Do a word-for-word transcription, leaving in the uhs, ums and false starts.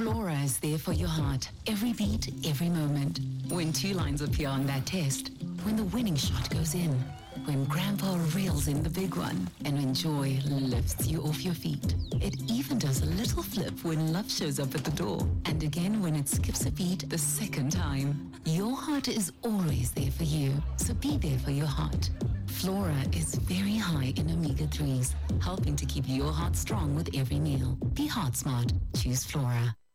Flora is there for your heart, every beat, every moment. When two lines appear on that test, when the winning shot goes in, when Grandpa reels in the big one, and when joy lifts you off your feet. It even does a little flip when love shows up at the door, and again when it skips a beat the second time. Your heart is always there for you, so be there for your heart. Flora is very high in omega threes, helping to keep your heart strong with every meal. Be heart smart. Choose Flora.